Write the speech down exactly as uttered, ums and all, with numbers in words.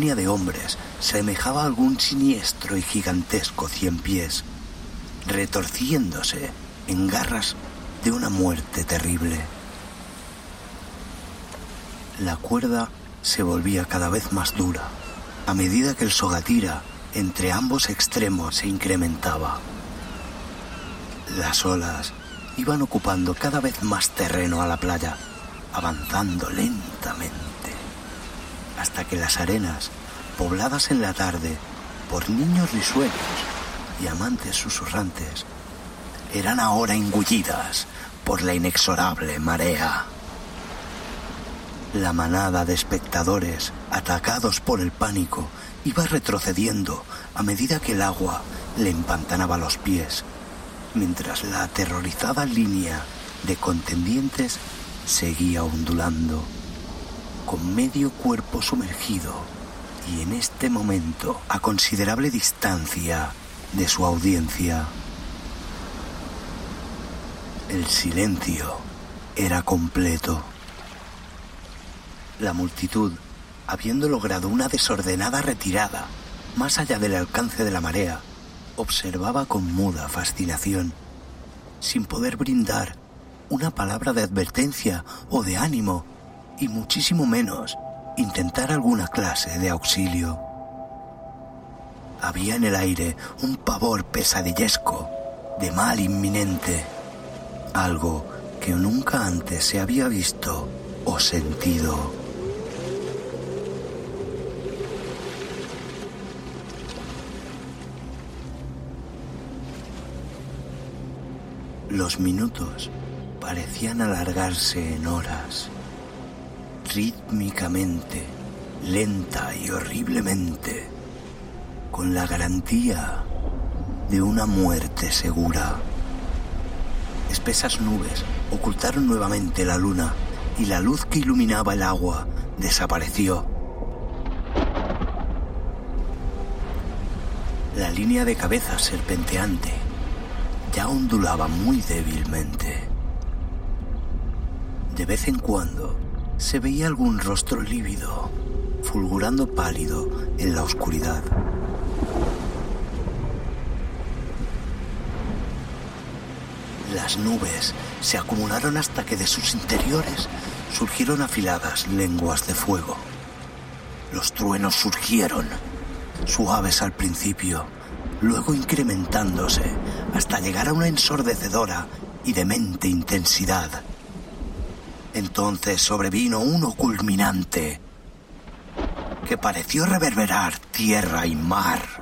línea de hombres semejaba a algún siniestro y gigantesco cien pies, retorciéndose en garras de una muerte terrible. La cuerda se volvía cada vez más dura, a medida que el sogatira entre ambos extremos se incrementaba. Las olas iban ocupando cada vez más terreno a la playa, avanzando lentamente, hasta que las arenas, pobladas en la tarde por niños risueños y amantes susurrantes, eran ahora engullidas por la inexorable marea. La manada de espectadores, atacados por el pánico, iba retrocediendo a medida que el agua le empantanaba los pies, mientras la aterrorizada línea de contendientes seguía ondulando, con medio cuerpo sumergido y en este momento a considerable distancia de su audiencia. El silencio era completo. La multitud, habiendo logrado una desordenada retirada más allá del alcance de la marea, observaba con muda fascinación, sin poder brindar una palabra de advertencia o de ánimo, y muchísimo menos intentar alguna clase de auxilio. Había en el aire un pavor pesadillesco, de mal inminente, algo que nunca antes se había visto o sentido. Los minutos parecían alargarse en horas. Rítmicamente, lenta y horriblemente, con la garantía de una muerte segura. Espesas nubes ocultaron nuevamente la luna y la luz que iluminaba el agua desapareció. La línea de cabezas serpenteante ya ondulaba muy débilmente. De vez en cuando se veía algún rostro lívido, fulgurando pálido en la oscuridad. Las nubes se acumularon hasta que de sus interiores surgieron afiladas lenguas de fuego. Los truenos surgieron, suaves al principio, luego incrementándose hasta llegar a una ensordecedora y demente intensidad. Entonces sobrevino uno culminante que pareció reverberar tierra y mar.